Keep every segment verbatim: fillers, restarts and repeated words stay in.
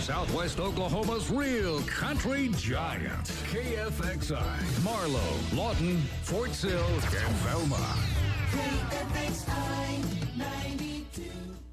Southwest Oklahoma's real country giants. K F X I, Marlow, Lawton, Fort Sill, and Velma. K F X I ninety-two.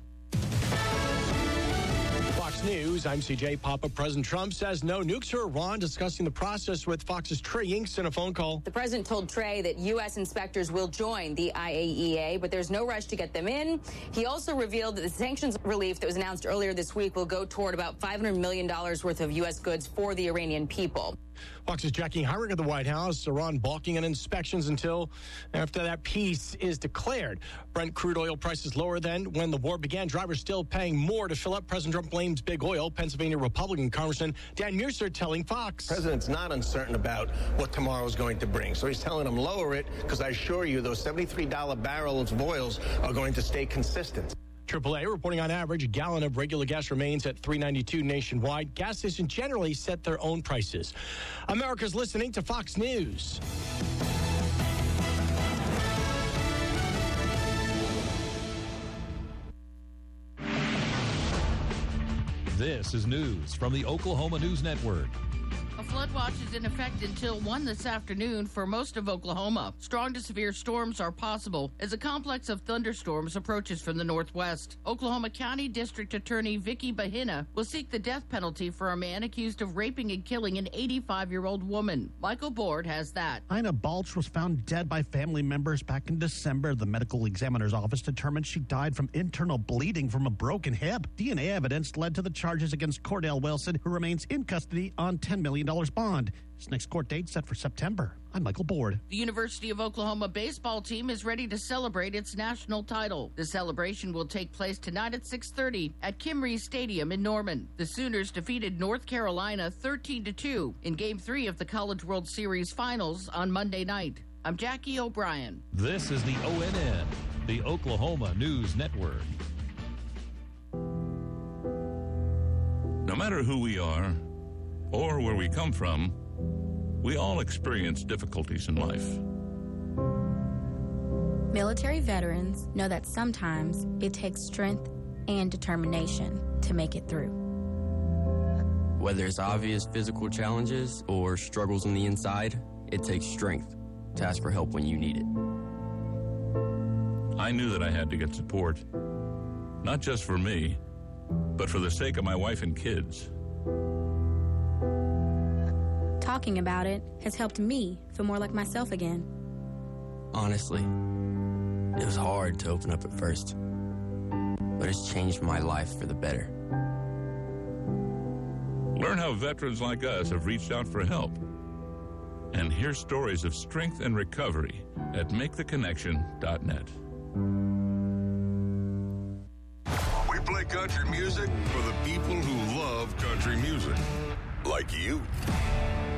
Fox News, I'm C J Papa. President Trump says no nukes for Iran, discussing the process with Fox's Trey Yingst in a phone call. The president told Trey that U S inspectors will join the I A E A, but there's no rush to get them in. He also revealed that the sanctions relief that was announced earlier this week will go toward about five hundred million dollars worth of U S goods for the Iranian people. Fox's Jackie Heinrich at the White House. Iran balking on inspections until after that peace is declared. Brent crude oil prices lower than when the war began. Drivers still paying more to fill up. President Trump blames big oil. Pennsylvania Republican Congressman Dan Mercer telling Fox. The president's not uncertain about what tomorrow is going to bring. So he's telling them lower it because I assure you those seventy-three dollars barrels of oils are going to stay consistent. triple A reporting on average, a gallon of regular gas remains at three ninety-two nationwide. Gas stations generally set their own prices. America's listening to Fox News. This is news from the Oklahoma News Network. A flood watch is in effect until one this afternoon for most of Oklahoma. Strong to severe storms are possible as a complex of thunderstorms approaches from the northwest. Oklahoma County District Attorney Vicky Bahina will seek the death penalty for a man accused of raping and killing an eighty-five-year-old woman. Michael Board has that. Ina Balch was found dead by family members back in December. The medical examiner's office determined she died from internal bleeding from a broken hip. D N A evidence led to the charges against Cordell Wilson, who remains in custody on ten million dollars bond. His next court date set for September. I'm Michael Board. The University of Oklahoma baseball team is ready to celebrate its national title. The celebration will take place tonight at six thirty at Kimrey Stadium in Norman. The Sooners defeated North Carolina thirteen to two in Game three of the College World Series Finals on Monday night. I'm Jackie O'Brien. This is the O N N, the Oklahoma News Network. No matter who we are or where we come from, we all experience difficulties in life. Military veterans know that sometimes it takes strength and determination to make it through. Whether it's obvious physical challenges or struggles on the inside, it takes strength to ask for help when you need it. I knew that I had to get support, not just for me, but for the sake of my wife and kids. Talking about it has helped me feel more like myself again. Honestly, it was hard to open up at first, but it's changed my life for the better. Learn how veterans like us have reached out for help, and hear stories of strength and recovery at make the connection dot net. We play country music for the people who love country music, like you.